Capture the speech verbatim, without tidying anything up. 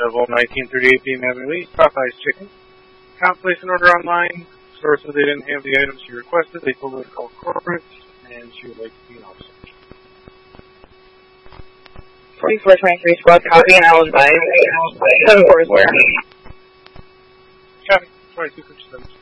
Level nineteen thirty-eight P M Avenue East, Popeye's Chicken. Can't place an order online. Store said they didn't have the items she requested. They told her to call corporate, and she would like to be an officer. forty-four twenty-three squad copy, and I was by seven fours where? Copy. twenty-two fifty-seven.